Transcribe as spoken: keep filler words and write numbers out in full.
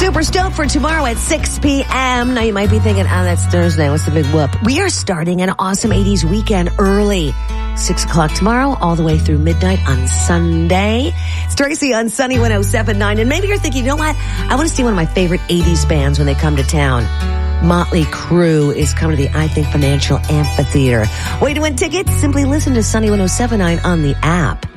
Super stoked for tomorrow at six p.m. Now you might be thinking, oh, that's Thursday. What's the big whoop? We are starting an awesome eighties weekend early. six o'clock tomorrow, all the way through midnight on Sunday. It's Tracy on Sunny one oh seven point nine. And maybe you're thinking, you know what? I want to see one of my favorite eighties bands when they come to town. Motley Crue is coming to the I Think Financial Amphitheater. Way to win tickets? Simply listen to Sunny one oh seven point nine on the app.